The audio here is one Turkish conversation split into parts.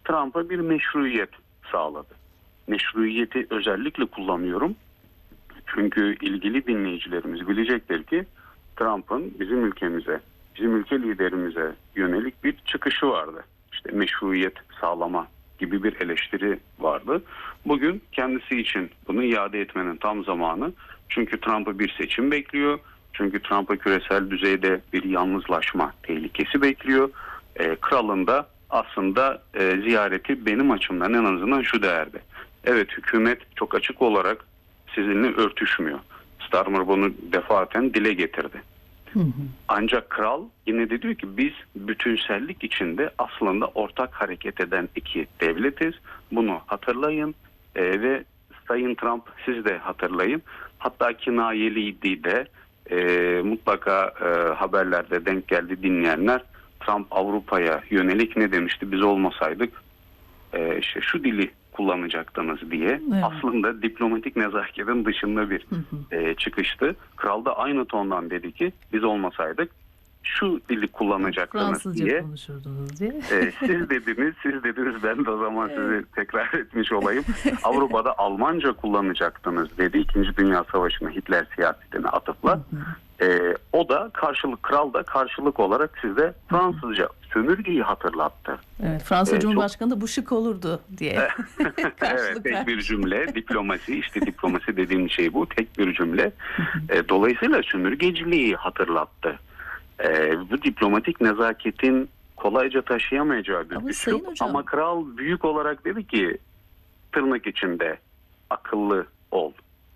Trump'a bir meşruiyet sağladı. Meşruiyeti özellikle kullanıyorum. Çünkü ilgili dinleyicilerimiz bilecektir ki Trump'ın bizim ülkemize, bizim ülke liderimize yönelik bir çıkışı vardı. İşte meşruiyet sağlama gibi bir eleştiri vardı. Bugün kendisi için bunu iade etmenin tam zamanı. Çünkü Trump'ı bir seçim bekliyor. Çünkü Trump'ı küresel düzeyde bir yalnızlaşma tehlikesi bekliyor. Kralın da aslında ziyareti benim açımdan en azından şu değerde. Evet, hükümet çok açık olarak sizinle örtüşmüyor. Starmer bunu defaten dile getirdi. Ancak kral yine de diyor ki biz bütünsellik içinde aslında ortak hareket eden iki devletiz. Bunu hatırlayın ve Sayın Trump siz de hatırlayın. Hatta kinayeliydi de mutlaka haberlerde denk geldi dinleyenler. Trump Avrupa'ya yönelik ne demişti? Biz olmasaydık işte şu dili kullanacaktınız diye. Evet. Aslında diplomatik nezaketin dışında bir çıkıştı. Kral da aynı tondan dedi ki biz olmasaydık şu dili kullanacaktınız Fransızca diye. Konuşurdunuz diye. Siz dediniz ben de o zaman sizi tekrar etmiş olayım. Avrupa'da Almanca kullanacaktınız dedi. İkinci Dünya Savaşı'na Hitler siyasetine atıfla. O da kral da karşılık olarak size Fransızca sömürgeyi hatırlattı. Evet, Fransa Cumhurbaşkanı da bu şık olurdu diye. Evet, tek bir cümle diplomasi, işte diplomasi dediğim şey bu, tek bir cümle. Dolayısıyla sömürgeciliği hatırlattı. Bu diplomatik nezaketin kolayca taşıyamayacağı bir üslup ama kral büyük olarak dedi ki tırnak içinde akıllı ol.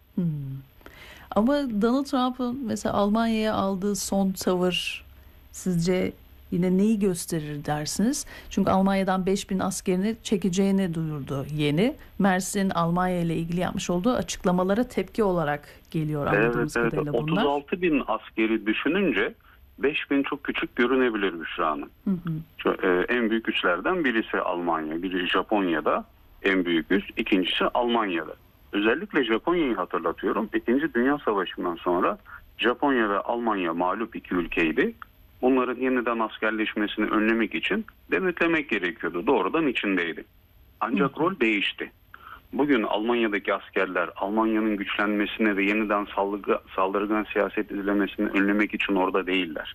Ama Donald Trump'ın mesela Almanya'ya aldığı son tavır sizce yine neyi gösterir dersiniz? Çünkü Almanya'dan 5.000 askerini çekeceğini duyurdu yeni. Mersin Almanya ile ilgili yapmış olduğu açıklamalara tepki olarak geliyor anladığımız kadarıyla bunlar. 36.000 askeri düşününce 5.000 çok küçük görünebilir Büşra Hanım. En büyük güçlerden birisi Almanya, biri Japonya'da en büyük güç, ikincisi Almanya'da. Özellikle Japonya'yı hatırlatıyorum. İkinci Dünya Savaşı'ndan sonra Japonya ve Almanya mağlup iki ülkeydi. Bunların yeniden askerleşmesini önlemek için denetlemek gerekiyordu. Doğrudan içindeydi. Ancak rol değişti. Bugün Almanya'daki askerler Almanya'nın güçlenmesine ve yeniden saldırgan siyaset izlemesini önlemek için orada değiller.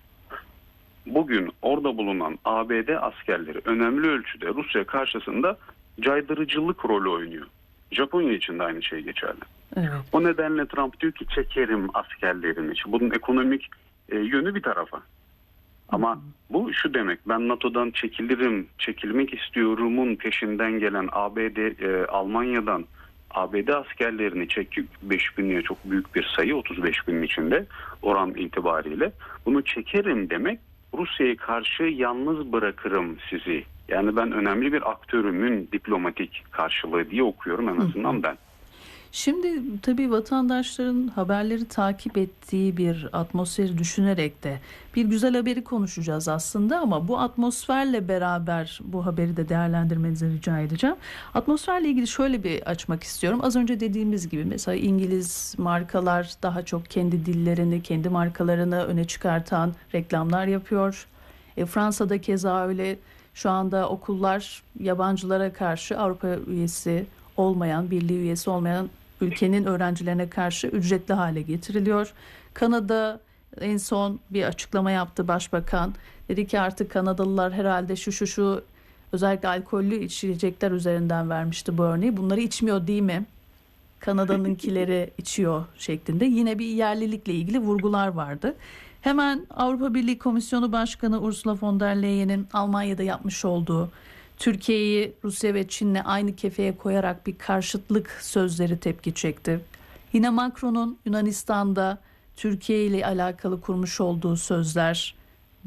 Bugün orada bulunan ABD askerleri önemli ölçüde Rusya karşısında caydırıcılık rolü oynuyor. Japonya için de aynı şey geçerli. Evet. O nedenle Trump diyor ki çekerim askerlerimi. Bunun ekonomik yönü bir tarafa. Ama bu şu demek, ben NATO'dan çekilirim, çekilmek istiyorumun peşinden gelen Almanya'dan ABD askerlerini çekip 5.000'ye çok büyük bir sayı, 35.000'in içinde oran itibariyle bunu çekerim demek, Rusya'ya karşı yalnız bırakırım sizi. Yani ben önemli bir aktörümün diplomatik karşılığı diye okuyorum en azından ben. Şimdi tabii vatandaşların haberleri takip ettiği bir atmosferi düşünerek de bir güzel haberi konuşacağız aslında ama bu atmosferle beraber bu haberi de değerlendirmenizi rica edeceğim. Atmosferle ilgili şöyle bir açmak istiyorum. Az önce dediğimiz gibi mesela İngiliz markalar daha çok kendi dillerini, kendi markalarını öne çıkartan reklamlar yapıyor. Fransa'da keza öyle. Şu anda okullar yabancılara karşı Avrupa üyesi olmayan, birliği üyesi olmayan ülkenin öğrencilerine karşı ücretli hale getiriliyor. Kanada en son bir açıklama yaptı başbakan. Dedi ki artık Kanadalılar herhalde şu özellikle alkollü içecekler üzerinden vermişti bu örneği. Bunları içmiyor değil mi? Kanada'nınkileri içiyor şeklinde. Yine bir yerlilikle ilgili vurgular vardı. Hemen Avrupa Birliği Komisyonu Başkanı Ursula von der Leyen'in Almanya'da yapmış olduğu Türkiye'yi Rusya ve Çin'le aynı kefeye koyarak bir karşıtlık sözleri tepki çekti. Yine Macron'un Yunanistan'da Türkiye ile alakalı kurmuş olduğu sözler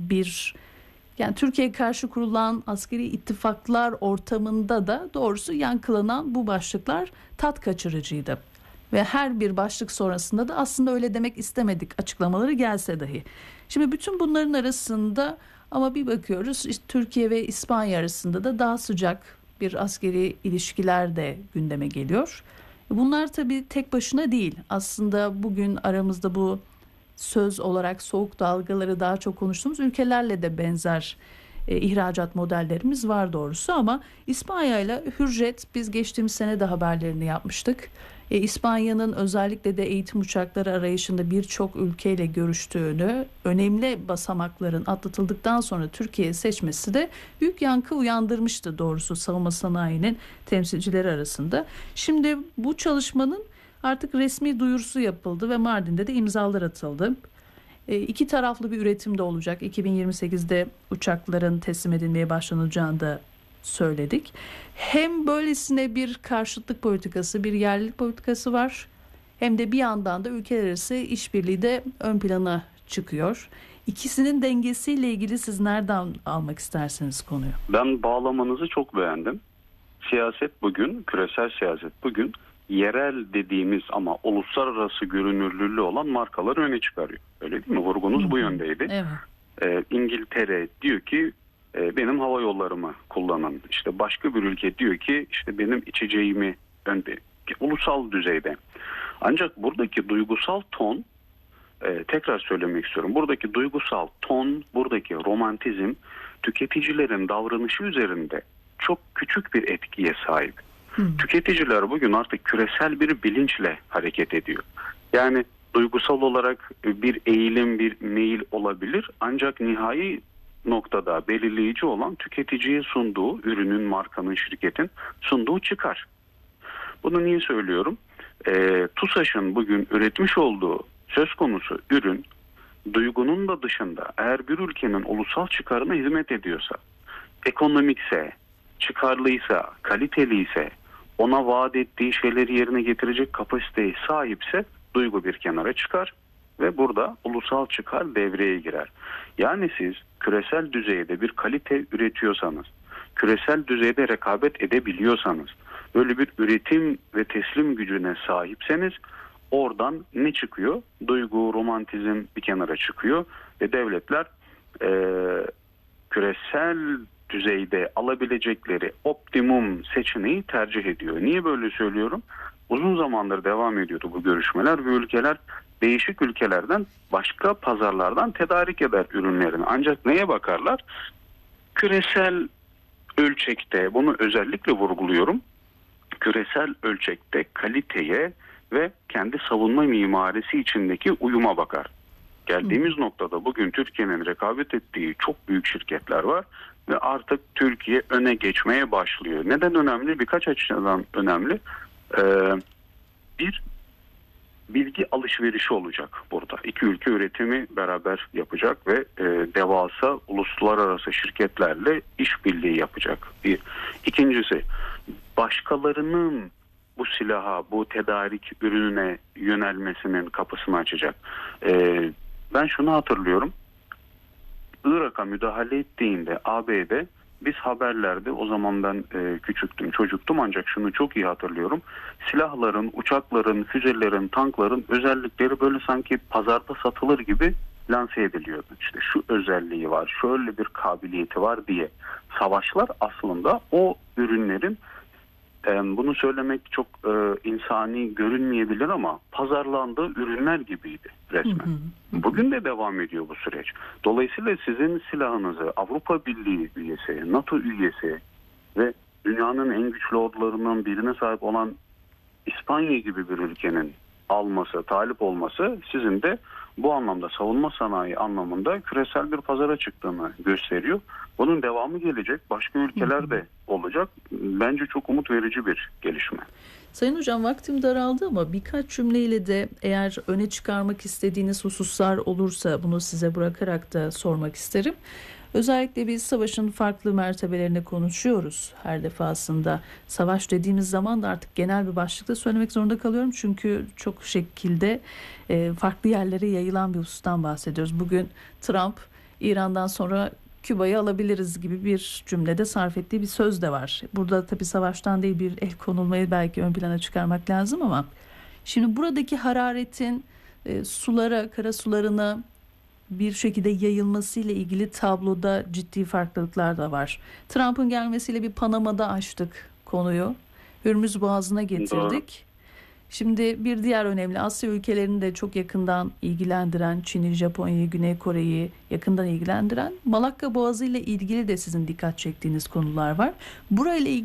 yani Türkiye'ye karşı kurulan askeri ittifaklar ortamında da doğrusu yankılanan bu başlıklar tat kaçırıcıydı. Ve her bir başlık sonrasında da aslında öyle demek istemedik açıklamaları gelse dahi. Şimdi bütün bunların arasında ama bir bakıyoruz işte Türkiye ve İspanya arasında da daha sıcak bir askeri ilişkiler de gündeme geliyor. Bunlar tabii tek başına değil. Aslında bugün aramızda bu söz olarak soğuk dalgaları daha çok konuştuğumuz ülkelerle de benzer ihracat modellerimiz var doğrusu, ama İspanya ile Hürjet biz geçtiğimiz sene de haberlerini yapmıştık. İspanya'nın özellikle de eğitim uçakları arayışında birçok ülkeyle görüştüğünü, önemli basamakların atlatıldıktan sonra Türkiye'yi seçmesi de büyük yankı uyandırmıştı doğrusu savunma sanayinin temsilcileri arasında. Şimdi bu çalışmanın artık resmi duyurusu yapıldı ve Mardin'de de imzalar atıldı. İki taraflı bir üretim de olacak. 2028'de uçakların teslim edilmeye başlanacağını da söyledik. Hem böylesine bir karşıtlık politikası, bir yerlilik politikası var. Hem de bir yandan da ülkeler arası işbirliği de ön plana çıkıyor. İkisinin dengesiyle ilgili siz nereden almak istersiniz konuyu? Ben bağlamanızı çok beğendim. Siyaset bugün, küresel siyaset bugün yerel dediğimiz ama uluslararası görünürlüğü olan markaları öne çıkarıyor. Öyle değil mi? Vurgunuz bu yöndeydi. Evet. İngiltere diyor ki benim hava yollarımı kullanın. İşte başka bir ülke diyor ki işte benim içeceğimi ulusal düzeyde. Ancak buradaki duygusal ton, tekrar söylemek istiyorum. Buradaki duygusal ton, buradaki romantizm tüketicilerin davranışı üzerinde çok küçük bir etkiye sahip. Tüketiciler bugün artık küresel bir bilinçle hareket ediyor. Yani duygusal olarak bir eğilim, bir meyil olabilir. Ancak nihai noktada belirleyici olan tüketiciye sunduğu ürünün, markanın, şirketin sunduğu çıkar. Bunu niye söylüyorum? TUSAŞ'ın bugün üretmiş olduğu söz konusu ürün, duygunun da dışında eğer bir ülkenin ulusal çıkarına hizmet ediyorsa, ekonomikse, çıkarlıysa, kaliteliyse, ona vaat ettiği şeyleri yerine getirecek kapasiteye sahipse duygu bir kenara çıkar ve burada ulusal çıkar devreye girer. Yani siz küresel düzeyde bir kalite üretiyorsanız, küresel düzeyde rekabet edebiliyorsanız, böyle bir üretim ve teslim gücüne sahipseniz oradan ne çıkıyor? Duygu, romantizm bir kenara çıkıyor ve devletler küresel düzeyde alabilecekleri optimum seçeneği tercih ediyor. Niye böyle söylüyorum? Uzun zamandır devam ediyordu bu görüşmeler ve ülkeler değişik ülkelerden başka pazarlardan tedarik eder ürünlerini. Ancak neye bakarlar? Küresel ölçekte, bunu özellikle vurguluyorum, küresel ölçekte kaliteye ve kendi savunma mimarisi içindeki uyuma bakar. Geldiğimiz noktada bugün Türkiye'nin rekabet ettiği çok büyük şirketler var ve artık Türkiye öne geçmeye başlıyor. Neden önemli? Birkaç açıdan önemli. Bir, bilgi alışverişi olacak burada. İki ülke üretimi beraber yapacak ve devasa uluslararası şirketlerle işbirliği yapacak. Bir. İkincisi, başkalarının bu silaha, bu tedarik ürününe yönelmesinin kapısını açacak. Ben şunu hatırlıyorum. Irak'a müdahale ettiğinde ABD, biz haberlerde, o zaman ben küçüktüm, çocuktum, ancak şunu çok iyi hatırlıyorum. Silahların, uçakların, füzelerin, tankların özellikleri böyle sanki pazarda satılır gibi lanse ediliyordu. İşte şu özelliği var, şöyle bir kabiliyeti var diye. Savaşlar aslında o ürünlerin, bunu söylemek çok insani görünmeyebilir ama pazarlandığı ürünler gibiydi resmen. Bugün de devam ediyor bu süreç. Dolayısıyla sizin silahınızı Avrupa Birliği üyesi, NATO üyesi ve dünyanın en güçlü ordularından birine sahip olan İspanya gibi bir ülkenin alması, talip olması sizin de bu anlamda savunma sanayi anlamında küresel bir pazara çıktığını gösteriyor. Bunun devamı gelecek. Başka ülkeler de olacak. Bence çok umut verici bir gelişme. Sayın Hocam, vaktim daraldı ama birkaç cümleyle de eğer öne çıkarmak istediğiniz hususlar olursa bunu size bırakarak da sormak isterim. Özellikle biz savaşın farklı mertebelerini konuşuyoruz her defasında. Savaş dediğimiz zaman da artık genel bir başlıkta söylemek zorunda kalıyorum. Çünkü çok şekilde farklı yerlere yayılan bir husustan bahsediyoruz. Bugün Trump İran'dan sonra Küba'yı alabiliriz gibi bir cümlede sarf ettiği bir söz de var. Burada tabii savaştan değil bir el konulmayı belki ön plana çıkarmak lazım ama şimdi buradaki hararetin sulara, kara sularına bir şekilde yayılmasıyla ilgili tabloda ciddi farklılıklar da var. Trump'ın gelmesiyle bir Panama'da açtık konuyu. Hürmüz Boğazı'na getirdik. Şimdi bir diğer önemli Asya ülkelerini de çok yakından ilgilendiren, Çin'i, Japonya'yı, Güney Kore'yi yakından ilgilendiren Malakka Boğazı ile ilgili de sizin dikkat çektiğiniz konular var. Burayla ilgili